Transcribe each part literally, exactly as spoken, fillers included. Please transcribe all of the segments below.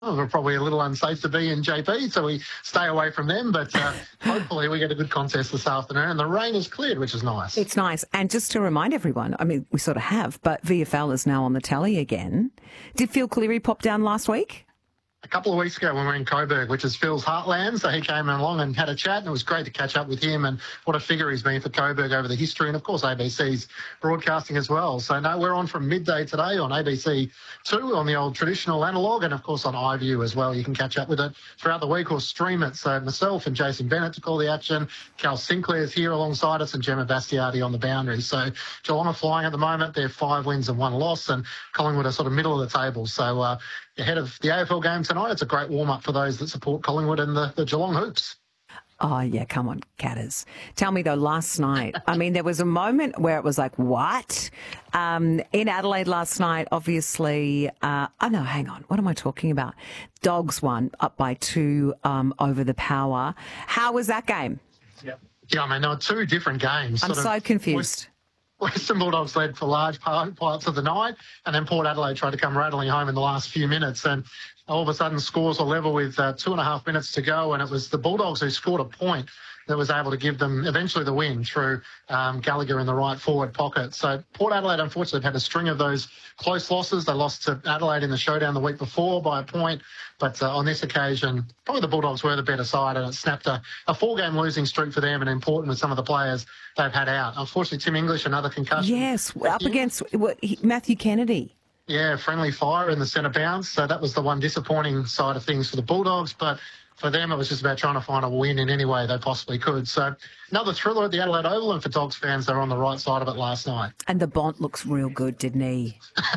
them are probably a little unsafe to be in J P, so we stay away from them. But uh, hopefully we get a good contest this afternoon, and the rain has cleared, which is nice. It's nice. And just to remind everyone, I mean, we sort of have, but V F L is now on the tally again. Did Phil Cleary pop down last week? A couple of weeks ago when we were in Coburg, which is Phil's heartland, so he came along and had a chat, and it was great to catch up with him, and what a figure he's been for Coburg over the history, and of course A B C's broadcasting as well. So no, we're on from midday today on A B C two on the old traditional analogue, and of course on iView as well. You can catch up with it throughout the week or stream it. So myself and Jason Bennett to call the action. Cal Sinclair's here alongside us, and Gemma Bastiardi on the boundary. So Geelong are flying at the moment. They're five wins and one loss, and Collingwood are sort of middle of the table. So uh, ahead of the A F L game tonight, it's a great warm-up for those that support Collingwood and the, the Geelong Hoops. Oh, yeah, come on, Catters. Tell me, though, last night, I mean, there was a moment where it was like, what? Um, in Adelaide last night, obviously, uh, oh, no, hang on. What am I talking about? Dogs won up by two um, over the Power. How was that game? Yeah, yeah I mean, there were two different games. I'm so confused. Western Bulldogs led for large parts of the night, and then Port Adelaide tried to come rattling home in the last few minutes, and all of a sudden scores were level with uh, two and a half minutes to go, and it was the Bulldogs who scored a point that was able to give them eventually the win through um, Gallagher in the right forward pocket. So Port Adelaide, unfortunately, had a string of those close losses. They lost to Adelaide in the showdown the week before by a point, but uh, on this occasion, probably the Bulldogs were the better side, and it snapped a, a four-game losing streak for them, and important with some of the players they've had out. Unfortunately, Tim English, another concussion. Yes, up against what, Matthew Kennedy. Yeah, friendly fire in the centre bounce. So that was the one disappointing side of things for the Bulldogs. But for them, it was just about trying to find a win in any way they possibly could. So another thriller at the Adelaide Oval, and for Dogs fans, they were on the right side of it last night. And the Bont looks real good, didn't he?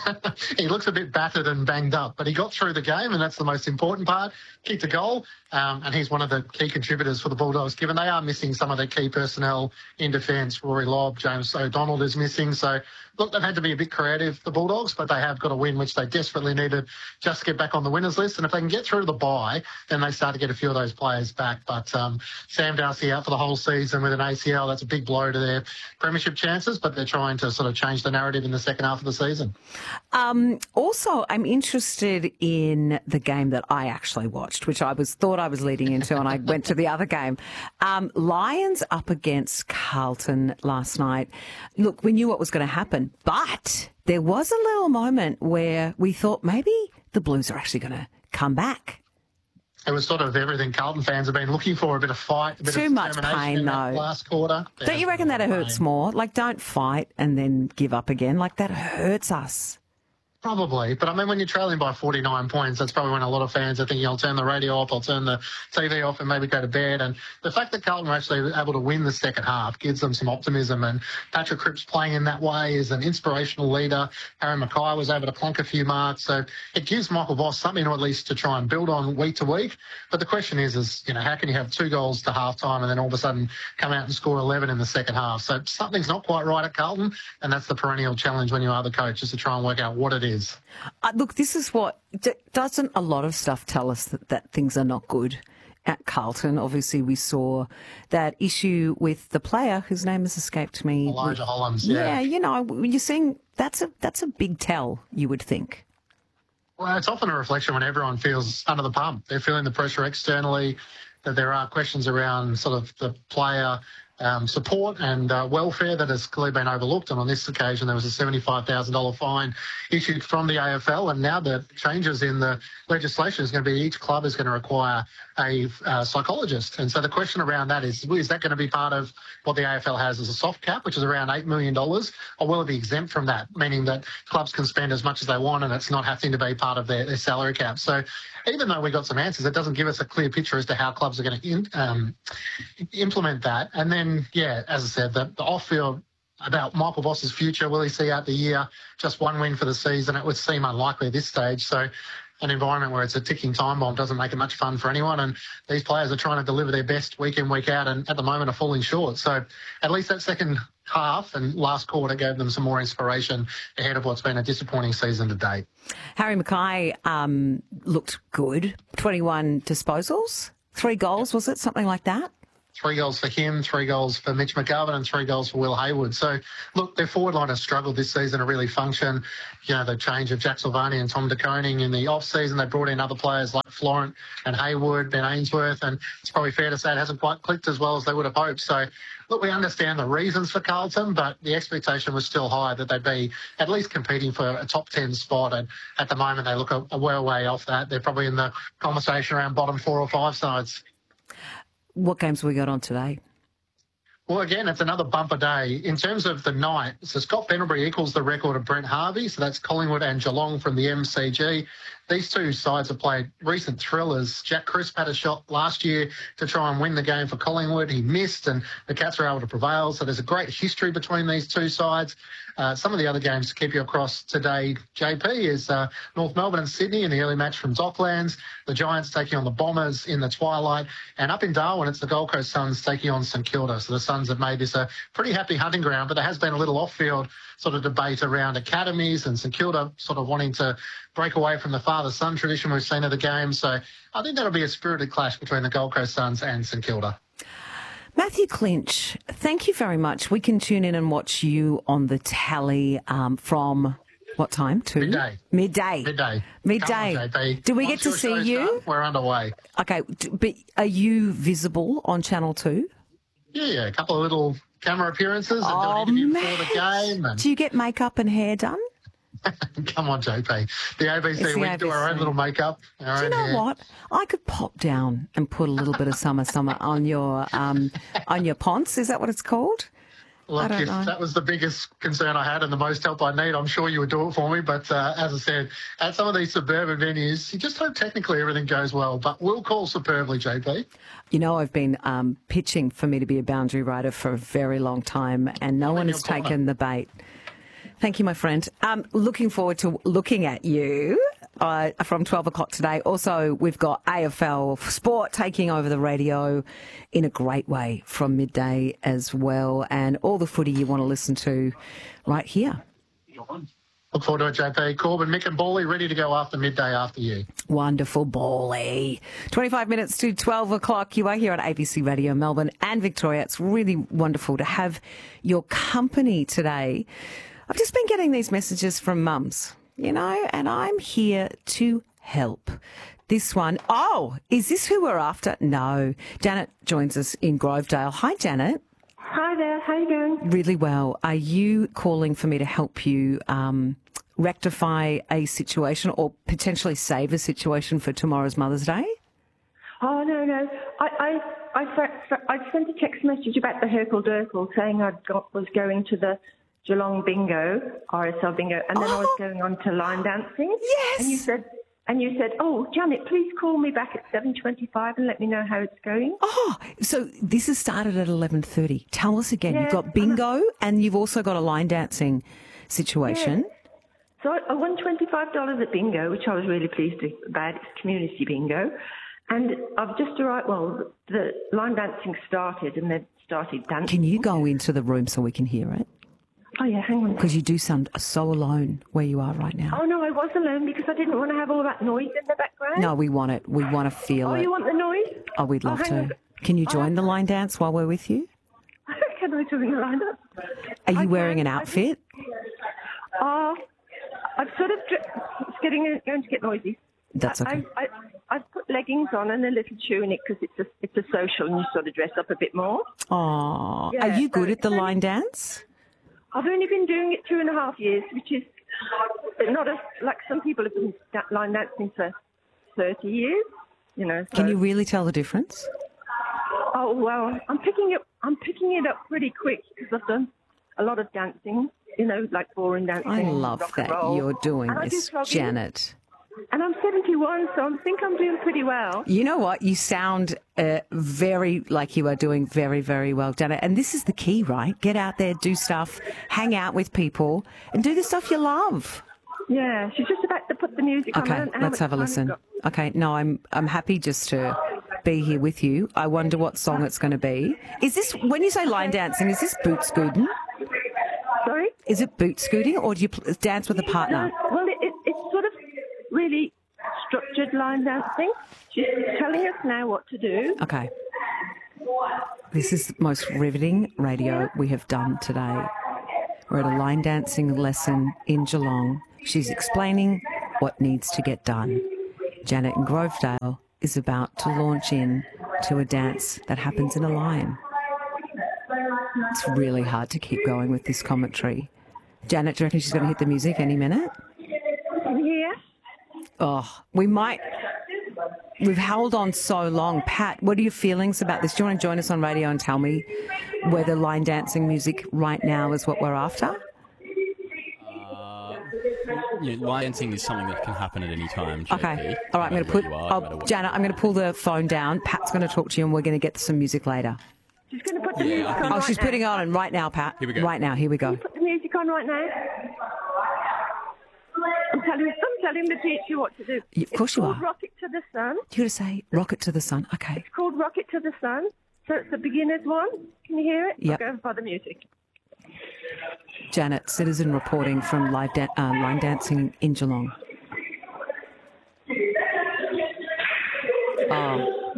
He looks a bit battered and banged up, but he got through the game, and that's the most important part. Kicked a goal, um, and he's one of the key contributors for the Bulldogs, given they are missing some of their key personnel in defence. Rory Lobb, James O'Donnell is missing. So, look, they've had to be a bit creative, the Bulldogs, but they have got a win, which they desperately needed just to get back on the winners list. And if they can get through to the bye, then they start to get a few of those players back. But um, Sam Darcy out for the whole season with an A C L. That's a big blow to their premiership chances, but they're trying to sort of change the narrative in the second half of the season. Um, also, I'm interested in the game that I actually watched, which I was thought I was leading into, and I went to the other game. Um, Lions up against Carlton last night. Look, we knew what was going to happen, but there was a little moment where we thought maybe the Blues are actually going to come back. It was sort of everything Carlton fans have been looking for, a bit of fight, a bit Too of much determination pain, in that though. last quarter. Don't you reckon that hurts more? Like, don't fight and then give up again. Like, that hurts us. Probably, but I mean, when you're trailing by forty-nine points, that's probably when a lot of fans are thinking, I'll turn the radio off, I'll turn the T V off and maybe go to bed. And the fact that Carlton were actually able to win the second half gives them some optimism. And Patrick Cripps playing in that way is an inspirational leader. Harry Mackay was able to clunk a few marks. So it gives Michael Voss something to at least to try and build on week to week. But the question is, is, you know, how can you have two goals to half time and then all of a sudden come out and score eleven in the second half? So something's not quite right at Carlton. And that's the perennial challenge when you are the coach, is to try and work out what it is. Uh, look, this is what, d- doesn't a lot of stuff tell us that, that things are not good at Carlton? Obviously, we saw that issue with the player whose name has escaped me. Elijah Hollands, yeah. Yeah, you know, you're seeing that's a that's a big tell, you would think. Well, it's often a reflection when everyone feels under the pump. They're feeling the pressure externally, that there are questions around sort of the player Um, support and uh, welfare that has clearly been overlooked. And on this occasion, there was a seventy-five thousand dollars fine issued from the A F L. And now the changes in the legislation is going to be each club is going to require a uh, psychologist. And so the question around that is, is that going to be part of what the A F L has as a soft cap, which is around eight million dollars, or will it be exempt from that, meaning that clubs can spend as much as they want and it's not having to be part of their, their salary cap? So even though we got some answers, it doesn't give us a clear picture as to how clubs are going to in, um, implement that. And then, yeah, as I said, the, the off-field about Michael Voss's future, will he see out the year? Just one win for the season, it would seem unlikely at this stage. So an environment where it's a ticking time bomb doesn't make it much fun for anyone. And these players are trying to deliver their best week in, week out, and at the moment are falling short. So at least that second half and last quarter gave them some more inspiration ahead of what's been a disappointing season to date. Harry Mackay um, looked good. twenty-one disposals, three goals, was it? Something like that? three goals for him, three goals for Mitch McGovern and three goals for Will Hayward. So, look, their forward line has struggled this season to really function. You know, the change of Jack Silvani and Tom De Koning in the off-season, they brought in other players like Florent and Hayward, Ben Ainsworth, and it's probably fair to say it hasn't quite clicked as well as they would have hoped. So, look, we understand the reasons for Carlton, but the expectation was still high that they'd be at least competing for a top ten spot. And at the moment, they look a, a well way off that. They're probably in the conversation around bottom four or five sides. What games have we got on today? Well, again, it's another bumper day. In terms of the night, so Scott Pendlebury equals the record of Brent Harvey, so that's Collingwood and Geelong from the M C G. These two sides have played recent thrillers. Jack Crisp had a shot last year to try and win the game for Collingwood. He missed, and the Cats were able to prevail. So there's a great history between these two sides. Uh, some of the other games to keep you across today, J P, is uh, North Melbourne and Sydney in the early match from Docklands. The Giants taking on the Bombers in the twilight. And up in Darwin, it's the Gold Coast Suns taking on St Kilda. So the Suns have made this a pretty happy hunting ground, but there has been a little off-field sort of debate around academies and St Kilda sort of wanting to break away from the father-son tradition we've seen of the game. So I think that'll be a spirited clash between the Gold Coast Suns and St Kilda. Matthew Clinch, thank you very much. We can tune in and watch you on the tally um, from what time? Two? Midday. Midday. Midday. Midday. Come on, J P. Do we Once get to your see show's you? done, we're underway. Okay, d- but are you visible on Channel two? Yeah, yeah, a couple of little camera appearances and Oh, do an interview Matt. before the game. And Do you get makeup and hair done? come on, J P. The A B C, It's the we do our A B C. own little makeup. Our Do you own know hair. what? I could pop down and put a little bit of summer summer on your um, on your ponce. Is that what it's called? Look, don't if know. that was the biggest concern I had and the most help I need, I'm sure you would do it for me. But uh, as I said, at some of these suburban venues, you just hope technically everything goes well. But we'll call superbly, J P. You know, I've been um, pitching for me to be a boundary rider for a very long time, and no I'm one in has your corner. taken the bait. Thank you, my friend. Um, looking forward to looking at you uh, from twelve o'clock today. Also, we've got A F L Sport taking over the radio in a great way from midday as well, and all the footy you want to listen to right here. Look forward to it, J P. Corbin, Mick and Bawley ready to go after midday after you. Wonderful, Bally. twenty-five minutes to twelve o'clock. You are here on A B C Radio Melbourne and Victoria. It's really wonderful to have your company today. I've just been getting these messages from mums, you know, and I'm here to help. This one, oh, is this who we're after? No. Janet joins us in Grovedale. Hi, Janet. Hi there, how you going? Really well. Are you calling for me to help you um, rectify a situation or potentially save a situation for tomorrow's Mother's Day? Oh, no, no. I I, I, fr- I sent a text message about the Hercle Durkle saying I got, was going to the Geelong bingo, R S L bingo, and then I was Oh. going on to line dancing. Yes. And you said, and you said, oh, Janet, please call me back at seven twenty-five and let me know how it's going. Oh, so this has started at eleven thirty. Tell us again. Yeah, You've got bingo and you've also got a line dancing situation. So I won twenty-five dollars at bingo, which I was really pleased about. It's community bingo. And I've just arrived, well, the line dancing started and they've started dancing. Can you go into the room so we can hear it? Oh, yeah, hang on. Because you do sound so alone where you are right now. Oh, no, I was alone because I didn't want to have all that noise in the background. No, we want it. We want to feel Oh, it. you want the noise? Oh, we'd love Oh, hang to. on. Can you Oh, join the line dance while we're with you? Can I join the line up? Are you I wearing can. an outfit? Oh, I've sort of, dri- it's getting, going to get noisy. That's okay. I, I, I've put leggings on and a little tunic because it's a, it's a social and you sort of dress up a bit more. Oh, Yeah, are you good so at the it's only- line dance? I've only been doing it two and a half years, which is not a, like some people have been da- line dancing for thirty years, you know. So. Can you really tell the difference? Oh, well, I'm picking it, I'm picking it up pretty quick because I've done a lot of dancing, you know, like ballroom dancing. I love rock and that roll. you're doing And I do this, flogging. Janet. And I'm seventy-one, so I think I'm doing pretty well. You know what? You sound uh, very like you are doing very, very well, Janet. And this is the key, right? Get out there, do stuff, hang out with people, and do the stuff you love. Yeah, she's just about to put the music on. I Okay, don't know how let's much have a time listen. we've got. Okay, no, I'm I'm happy just to be here with you. I wonder what song it's going to be. Is this, when you say line dancing, is this boot scooting? Sorry? Is it boot scooting, or do you pl- dance with a partner? No, well, it, it, it's sort of really structured line dancing. She's telling us now what to do. Okay. This is the most riveting radio we have done today. We're at a line dancing lesson in Geelong. She's explaining what needs to get done. Janet in Grovedale is about to launch in to a dance that happens in a line. It's really hard to keep going with this commentary. Janet, do you reckon she's going to hit the music any minute? Yeah. Oh, we might... We've held on so long. Pat, what are your feelings about this? Do you want to join us on radio and tell me whether line dancing music right now is what we're after? Uh, yeah, line dancing is something that can happen at any time. J P, okay. All right, I'm going to put... Are, oh, Janet, I'm going to pull the phone down. Pat's going to talk to you and we're going to get some music later. She's going to put the Yeah, music I on think- Oh, right she's now. putting it on right now, Pat. Here we go. Right now, here we go. Put the music on right now. I'm telling, I'm telling the teacher what to do. Y- of course it's you called are. Rocket to the Sun. You're going to say rocket to the sun. Okay. It's called Rocket to the Sun. So it's the beginner's one. Can you hear it? Yep. I'll go by the music. Janet, citizen reporting from live da- uh, line dancing in Geelong. Oh.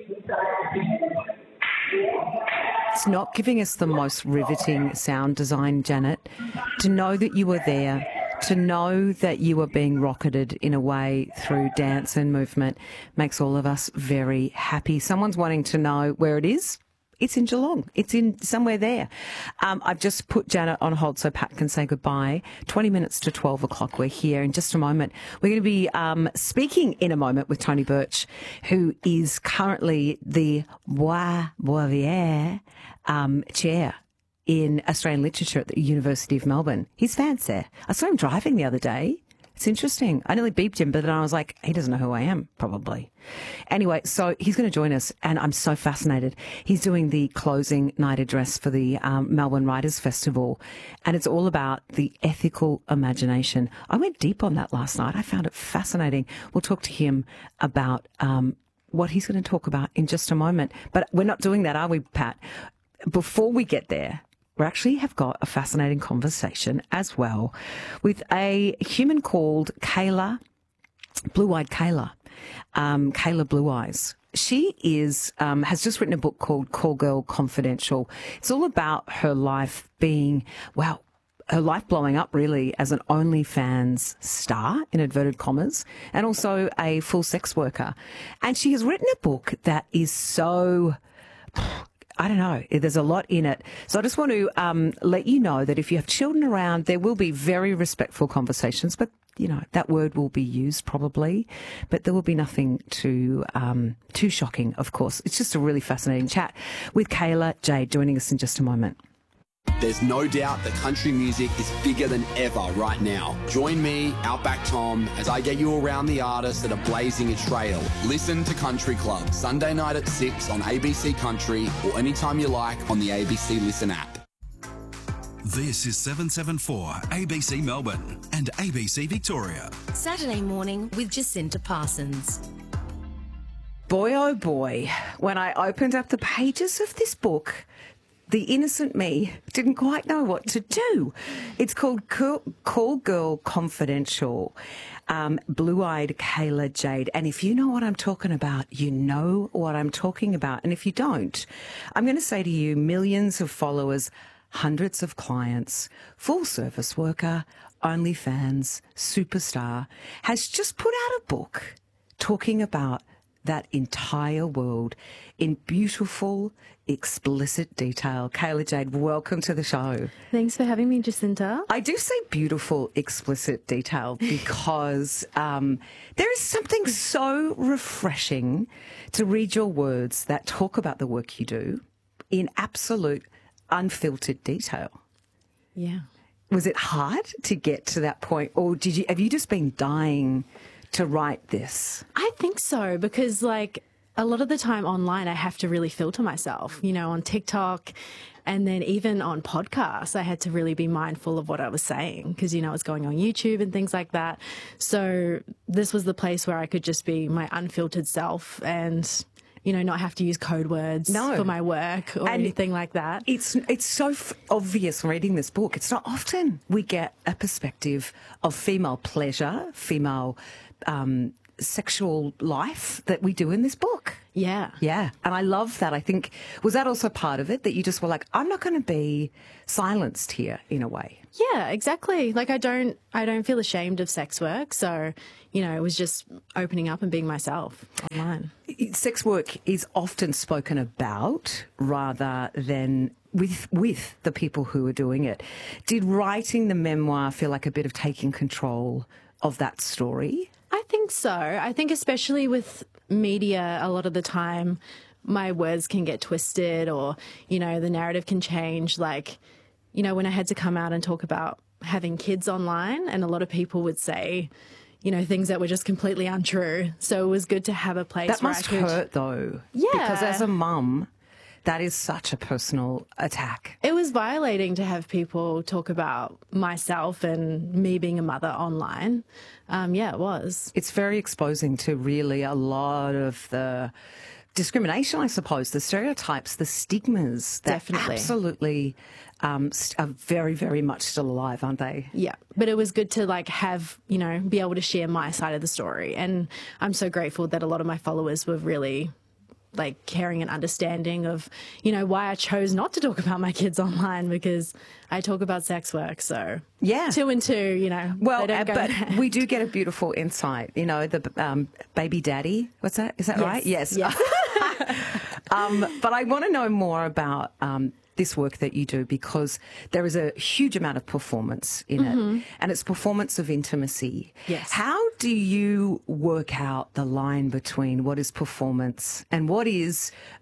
It's not giving us the most riveting sound design, Janet. To know that you were there, to know that you were being rocketed in a way through dance and movement makes all of us very happy. Someone's wanting to know where it is. It's in Geelong. It's in somewhere there. Um, I've just put Janet on hold so Pat can say goodbye. twenty minutes to twelve o'clock. We're here in just a moment. We're going to be um, speaking in a moment with Tony Birch, who is currently the Bois Boisvert um, chair in Australian literature at the University of Melbourne. He's fancy. I saw him driving the other day. It's interesting. I nearly beeped him, but then I was like, he doesn't know who I am, probably. Anyway, so he's going to join us, and I'm so fascinated. He's doing the closing night address for the um, Melbourne Writers Festival, and it's all about the ethical imagination. I went deep on that last night. I found it fascinating. We'll talk to him about um, what he's going to talk about in just a moment. But we're not doing that, are we, Pat? Before we get there, we actually have got a fascinating conversation as well with a human called Kayla, Blue-Eyed Kayla, um, Kayla Blue Eyes. She is um, has just written a book called Call Girl Confidential. It's all about her life being, well, her life blowing up really as an OnlyFans star, in inverted commas, and also a full sex worker. And she has written a book that is so... I don't know. There's a lot in it. So I just want to um, let you know that if you have children around, there will be very respectful conversations, but, you know, that word will be used probably, but there will be nothing too, um, too shocking, of course. It's just a really fascinating chat with Kayla Jade joining us in just a moment. There's no doubt that country music is bigger than ever right now. Join me, Outback Tom, as I get you around the artists that are blazing a trail. Listen to Country Club, Sunday night at six on A B C Country or anytime you like on the A B C Listen app. This is seven seventy-four A B C Melbourne and A B C Victoria. Saturday morning with Jacinta Parsons. Boy, oh boy, when I opened up the pages of this book, the innocent me didn't quite know what to do. It's called Call, Call Girl Confidential, um, Blue-Eyed Kayla Jade. And if you know what I'm talking about, you know what I'm talking about. And if you don't, I'm going to say to you, millions of followers, hundreds of clients, full service worker, OnlyFans, superstar, has just put out a book talking about that entire world in beautiful, explicit detail. Kayla Jade, welcome to the show. Thanks for having me, Jacinta. I do say beautiful, explicit detail because um, there is something so refreshing to read your words that talk about the work you do in absolute, unfiltered detail. Yeah. Was it hard to get to that point, or did you have you just been dying to write this? I think so, because like a lot of the time online I have to really filter myself, you know, on TikTok and then even on podcasts I had to really be mindful of what I was saying because, you know, it's going on YouTube and things like that. So this was the place where I could just be my unfiltered self and, you know, not have to use code words No. for my work or And anything like that. It's it's so f- obvious reading this book. It's not often we get a perspective of female pleasure, female um, sexual life that we do in this book. Yeah. Yeah. And I love that. I think, was that also part of it, that you just were like, I'm not going to be silenced here in a way? Yeah, exactly. Like I don't, I don't feel ashamed of sex work. So, you know, it was just opening up and being myself online. Sex work is often spoken about rather than with with the people who are doing it. Did writing the memoir feel like a bit of taking control of that story? I think so. I think especially with media, a lot of the time my words can get twisted, or, you know, the narrative can change. Like, you know, when I had to come out and talk about having kids online, and a lot of people would say, you know, things that were just completely untrue. So it was good to have a place that where must I could... hurt though. Yeah. Because as a mum, that is such a personal attack. It was violating to have people talk about myself and me being a mother online. Um, yeah, it was. It's very exposing to really a lot of the discrimination, I suppose, the stereotypes, the stigmas that Definitely. absolutely um, are very, very much still alive, aren't they? Yeah, but it was good to like have, you know, be able to share my side of the story. And I'm so grateful that a lot of my followers were really like caring and understanding of, you know, why I chose not to talk about my kids online, because I talk about sex work. So yeah, two and two, you know. Well, they uh, don't go but hand. we do get a beautiful insight. You know, the um, baby daddy. What's that? Is that Yes. right? Yes. Yes. um, but I want to know more about um, this work that you do, because there is a huge amount of performance in Mm-hmm. it, and it's performance of intimacy. Yes. How do you work out the line between what is performance and what is